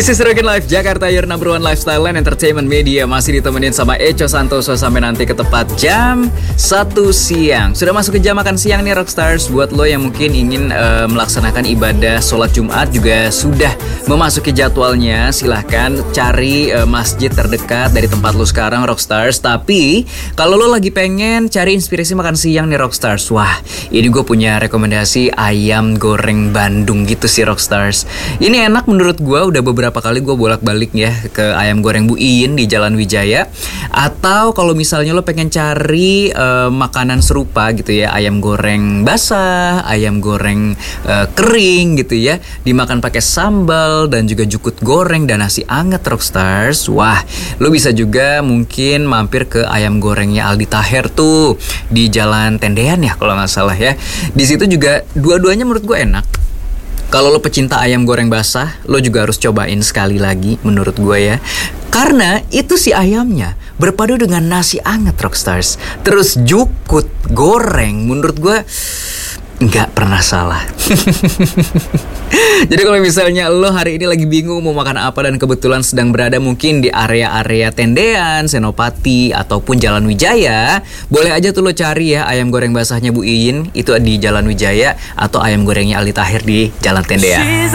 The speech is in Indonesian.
This is Rockin' Life Jakarta, your number one lifestyle and entertainment media. Masih ditemenin sama Echo Santoso sampai nanti ke tepat jam 1 siang. Sudah masuk ke jam makan siang nih Rockstars. Buat lo yang mungkin ingin melaksanakan ibadah sholat Jumat juga sudah memasuki jadwalnya. Silahkan cari masjid terdekat dari tempat lo sekarang Rockstars. Tapi kalau lo lagi pengen cari inspirasi makan siang nih Rockstars, wah ini gue punya rekomendasi ayam goreng Bandung gitu sih Rockstars. Ini enak menurut gue, udah beberapa kali gue bolak-balik ya ke ayam goreng Bu Iin di Jalan Wijaya. Atau kalau misalnya lo pengen cari makanan serupa gitu ya, ayam goreng basah, ayam goreng kering gitu ya, dimakan pakai sambal dan juga jukut goreng dan nasi anget Rockstars. Wah, lo bisa juga mungkin mampir ke ayam gorengnya Aldi Taher tuh di Jalan Tendean ya kalau nggak salah ya. Di situ juga dua-duanya menurut gue enak. Kalau lo pecinta ayam goreng basah, lo juga harus cobain sekali lagi menurut gue ya. Karena itu si ayamnya berpadu dengan nasi anget Rockstars. Terus jukut goreng menurut gue nggak pernah salah. Jadi kalau misalnya lo hari ini lagi bingung mau makan apa dan kebetulan sedang berada mungkin di area-area Tendean, Senopati, ataupun Jalan Wijaya, boleh aja tuh lo cari ya ayam goreng basahnya Bu Iin itu di Jalan Wijaya atau ayam gorengnya Aldi Taher di Jalan Tendean.